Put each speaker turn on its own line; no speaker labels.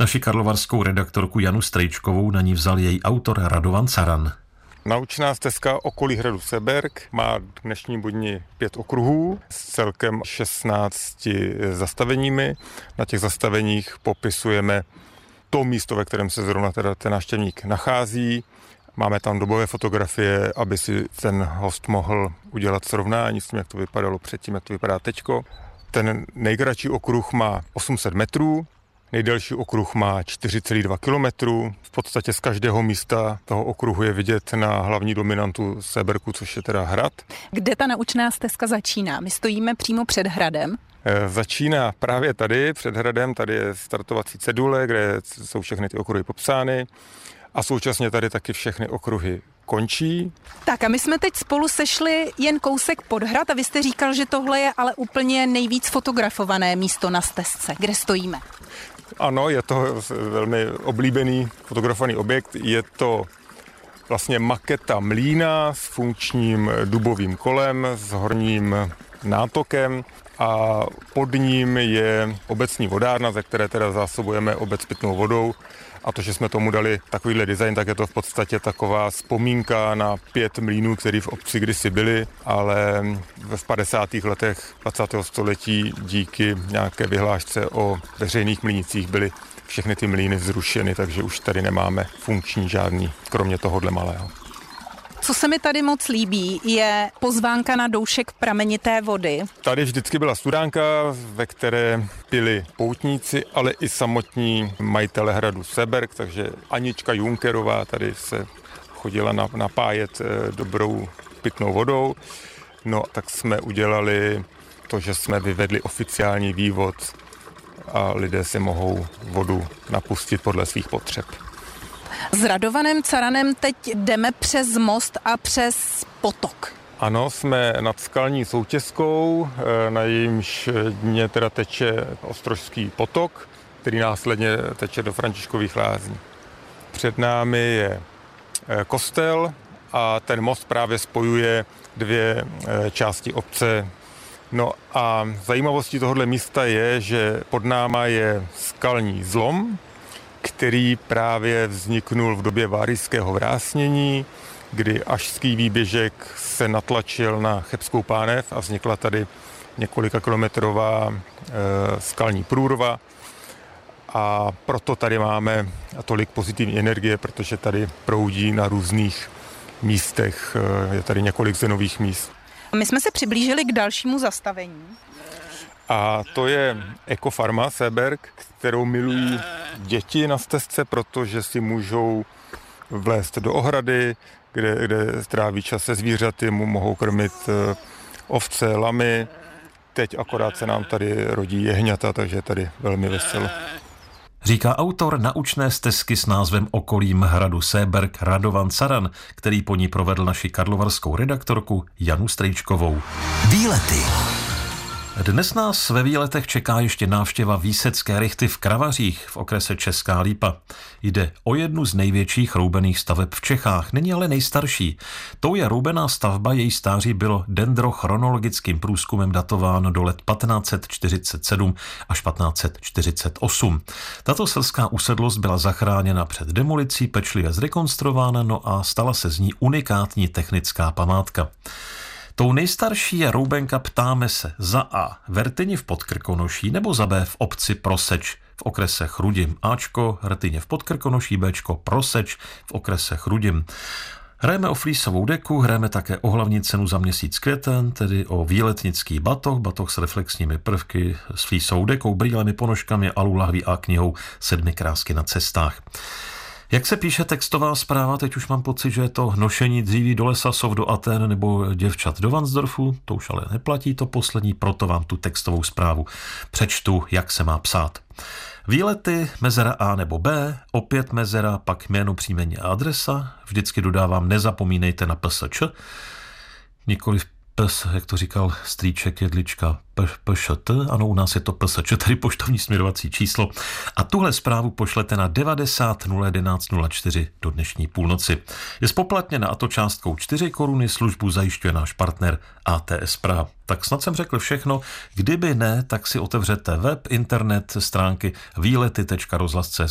Naši karlovarskou redaktorku Janu Strejčkovou na ní vzal její autor Radovan Caran.
Naučná stezka okolí hradu Seberg má k dnešnímu dni 5 okruhů s celkem 16 zastaveními. Na těch zastaveních popisujeme to místo, ve kterém se zrovna teda ten návštěvník nachází. Máme tam dobové fotografie, aby si ten host mohl udělat srovnání s tím, jak to vypadalo předtím, jak to vypadá teďko. Ten nejkratší okruh má 800 metrů, nejdelší okruh má 4,2 kilometru. V podstatě z každého místa toho okruhu je vidět na hlavní dominantu Seberku, což je teda hrad.
Kde ta naučná stezka začíná? My stojíme přímo před hradem.
Začíná právě tady, před hradem, tady je startovací cedule, kde jsou všechny ty okruhy popsány a současně tady taky všechny okruhy končí.
Tak a my jsme teď spolu sešli jen kousek pod hrad a vy jste říkal, že tohle je ale úplně nejvíc fotografované místo na stezce. Kde stojíme?
Ano, je to velmi oblíbený fotografovaný objekt. Je to vlastně maketa mlýna s funkčním dubovým kolem, s horním nátokem a pod ním je obecní vodárna, ze které teda zásobujeme obec pitnou vodou. A to, že jsme tomu dali takovýhle design, tak je to v podstatě taková vzpomínka na 5 mlýnů, které v obci kdysi byly, ale v 50. letech 20. století díky nějaké vyhlášce o veřejných mlýnicích byly všechny ty mlýny zrušeny, takže už tady nemáme funkční žádný, kromě tohohle malého.
Co se mi tady moc líbí, je pozvánka na doušek pramenité vody.
Tady vždycky byla studánka, ve které pili poutníci, ale i samotní majitele hradu Seberg, takže Anička Junkerová tady se chodila napájet dobrou pitnou vodou. No tak jsme udělali to, že jsme vyvedli oficiální vývod a lidé si mohou vodu napustit podle svých potřeb.
S Radovanem Caranem teď jdeme přes most a přes potok.
Ano, jsme nad skalní soutěskou, na jejímž dně teda teče Ostrožský potok, který následně teče do Františkových lázní. Před námi je kostel a ten most právě spojuje 2 části obce. No a zajímavostí tohoto místa je, že pod náma je skalní zlom, který právě vzniknul v době Várijského vrásnění, kdy ašský výběžek se natlačil na Chebskou pánev a vznikla tady několikakilometrová skalní průrva. A proto tady máme tolik pozitivní energie, protože tady proudí na různých místech, je tady několik zenových míst.
My jsme se přiblížili k dalšímu zastavení.
A to je ekofarma Seberg, kterou milují děti na stezce, protože si můžou vlézt do ohrady, kde stráví čas se zvířaty, mohou krmit ovce, lamy. Teď akorát se nám tady rodí jehňata, takže je tady velmi veselo.
Říká autor naučné stezky s názvem Okolím hradu Seberg Radovan Caran, který po ní provedl naši karlovarskou redaktorku Janu Strejčkovou.
Výlety.
Dnes nás ve výletech čeká ještě návštěva Výsecké rychty v Kravařích v okrese Česká Lípa. Jde o jednu z největších roubených staveb v Čechách, není ale nejstarší. Tou je roubená stavba, její stáří bylo dendrochronologickým průzkumem datováno do let 1547 až 1548. Tato selská usedlost byla zachráněna před demolicí, pečlivě zrekonstruována, no a stala se z ní unikátní technická památka. Tou nejstarší je roubenka Ptáme se za A v Rtyni v Podkrkonoší nebo za B v obci Proseč v okrese Chrudim. Ačko Rtyně v Podkrkonoší, Bčko Proseč v okrese Chrudim. Hrajeme o flísovou deku, hrajeme také o hlavní cenu za měsíc květen, tedy o výletnický batoh s reflexními prvky, s flísovou dekou, brýlemi, ponožkami, alu lahví a knihou 7 krásky na cestách. Jak se píše textová zpráva, teď už mám pocit, že je to nošení dříví do lesa, sov do Aten nebo děvčat do Vansdorfu, to už ale neplatí to poslední, proto vám tu textovou zprávu přečtu, jak se má psát. Výlety, mezera A nebo B, opět mezera, pak jméno, příjmení a adresa, vždycky dodávám, nezapomínejte na PSČ, nikoliv PES, jak to říkal strýček Jedlička, PŠT, ano, u nás je to PSČ, tedy poštovní směrovací číslo. A tuhle zprávu pošlete na 90 011 04 do dnešní půlnoci. Je spoplatněna, a to částkou 4 koruny, službu zajišťuje náš partner ATS Praha. Tak snad jsem řekl všechno, kdyby ne, tak si otevřete web, internet, stránky výlety.rozhlas.cz